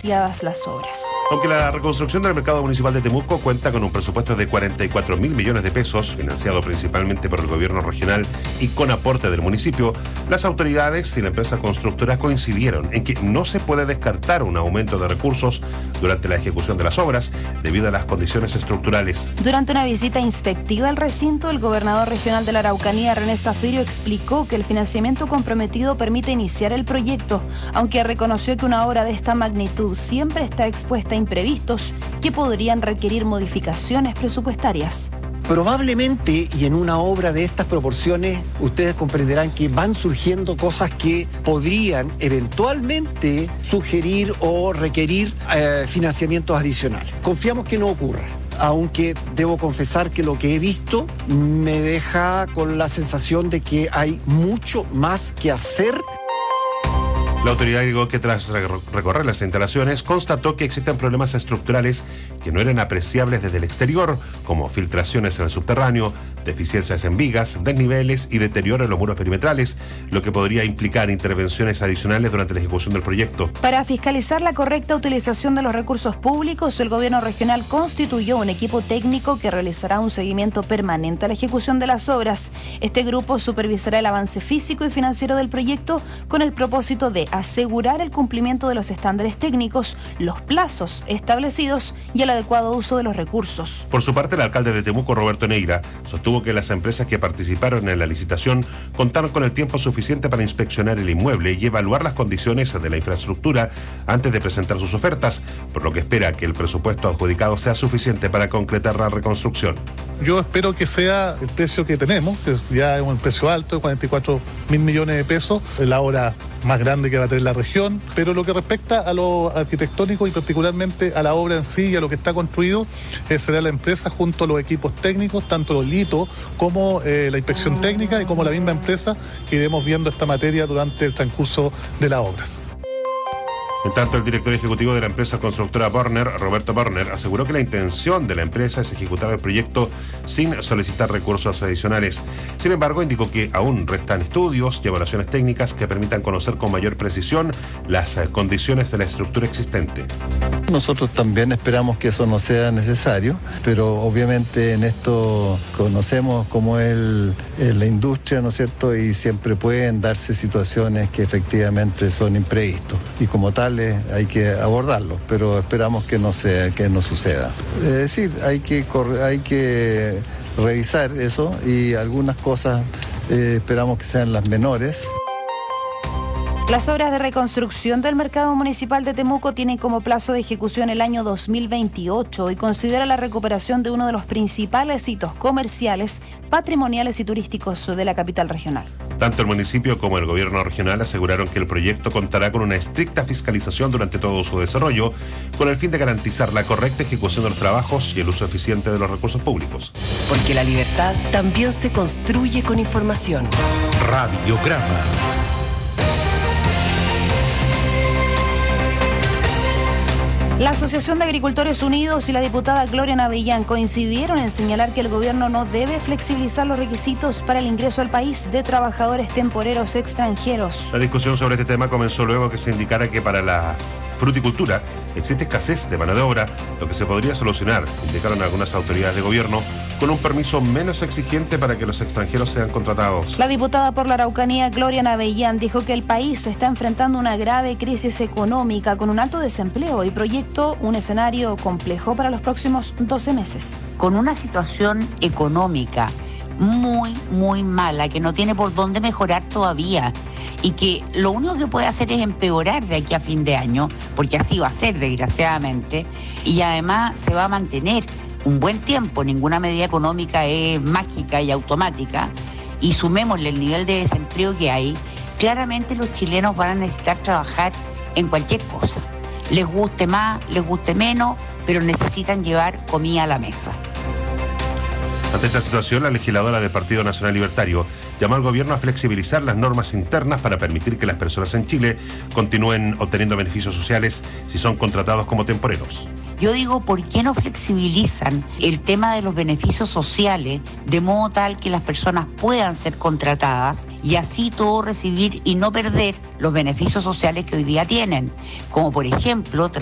iniciadas las obras. Aunque la reconstrucción del mercado municipal de Temuco cuenta con un presupuesto de 44.000 millones de pesos, financiado principalmente por el gobierno regional y con aporte del municipio, las autoridades y la empresa constructora coincidieron en que no se puede descartar un aumento de recursos durante la ejecución de las obras debido a las condiciones estructurales. Durante una visita inspectiva al recinto, el gobernador regional de la Araucanía, René Zafirio, explicó que el financiamiento comprometido permite iniciar el proyecto, aunque reconoció que una obra de esta magnitud siempre está expuesta a imprevistos que podrían requerir modificaciones presupuestarias. Probablemente, y en una obra de estas proporciones, ustedes comprenderán que van surgiendo cosas que podrían eventualmente sugerir o requerir financiamientos adicionales. Confiamos que no ocurra, aunque debo confesar que lo que he visto me deja con la sensación de que hay mucho más que hacer. La autoridad agregó que tras recorrer las instalaciones constató que existen problemas estructurales que no eran apreciables desde el exterior, como filtraciones en el subterráneo, deficiencias en vigas, desniveles y deterioro en los muros perimetrales, lo que podría implicar intervenciones adicionales durante la ejecución del proyecto. Para fiscalizar la correcta utilización de los recursos públicos, el gobierno regional constituyó un equipo técnico que realizará un seguimiento permanente a la ejecución de las obras. Este grupo supervisará el avance físico y financiero del proyecto con el propósito de asegurar el cumplimiento de los estándares técnicos, los plazos establecidos y el adecuado uso de los recursos. Por su parte, el alcalde de Temuco, Roberto Neira, sostuvo que las empresas que participaron en la licitación contaron con el tiempo suficiente para inspeccionar el inmueble y evaluar las condiciones de la infraestructura antes de presentar sus ofertas, por lo que espera que el presupuesto adjudicado sea suficiente para concretar la reconstrucción. Yo espero que sea el precio que tenemos, que ya es un precio alto, de 44.000 millones de pesos, la obra más grande que va a tener la región, pero lo que respecta a lo arquitectónico y particularmente a la obra en sí y a lo que está construido, será la empresa junto a los equipos técnicos, tanto los LITO como la inspección técnica y como la misma empresa, que iremos viendo esta materia durante el transcurso de las obras. En tanto, el director ejecutivo de la empresa constructora Borner, Roberto Borner, aseguró que la intención de la empresa es ejecutar el proyecto sin solicitar recursos adicionales. Sin embargo, indicó que aún restan estudios y evaluaciones técnicas que permitan conocer con mayor precisión las condiciones de la estructura existente. Nosotros también esperamos que eso no sea necesario, pero obviamente en esto conocemos cómo es la industria, ¿no es cierto? Y siempre pueden darse situaciones que efectivamente son imprevistos. Y como tal, hay que abordarlo, pero esperamos que no suceda. Es decir, hay que revisar eso y algunas cosas esperamos que sean las menores. Las obras de reconstrucción del mercado municipal de Temuco tienen como plazo de ejecución el año 2028 y considera la recuperación de uno de los principales hitos comerciales, patrimoniales y turísticos de la capital regional. Tanto el municipio como el gobierno regional aseguraron que el proyecto contará con una estricta fiscalización durante todo su desarrollo, con el fin de garantizar la correcta ejecución de los trabajos y el uso eficiente de los recursos públicos. Porque la libertad también se construye con información. Radiograma. La Asociación de Agricultores Unidos y la diputada Gloria Navellán coincidieron en señalar que el gobierno no debe flexibilizar los requisitos para el ingreso al país de trabajadores temporeros extranjeros. La discusión sobre este tema comenzó luego que se indicara que para la fruticultura existe escasez de mano de obra, lo que se podría solucionar, indicaron algunas autoridades de gobierno, con un permiso menos exigente para que los extranjeros sean contratados. La diputada por la Araucanía, Gloria Navellán, dijo que el país está enfrentando una grave crisis económica con un alto desempleo y proyectó un escenario complejo para los próximos 12 meses. Con una situación económica muy, muy mala, que no tiene por dónde mejorar todavía y que lo único que puede hacer es empeorar de aquí a fin de año, porque así va a ser, desgraciadamente, y además se va a mantener un buen tiempo. Ninguna medida económica es mágica y automática, y sumémosle el nivel de desempleo que hay, claramente los chilenos van a necesitar trabajar en cualquier cosa. Les guste más, les guste menos, pero necesitan llevar comida a la mesa. Ante esta situación, la legisladora del Partido Nacional Libertario llamó al gobierno a flexibilizar las normas internas para permitir que las personas en Chile continúen obteniendo beneficios sociales si son contratados como temporeros. Yo digo, ¿por qué no flexibilizan el tema de los beneficios sociales de modo tal que las personas puedan ser contratadas y así todo recibir y no perder los beneficios sociales que hoy día tienen? Como por ejemplo,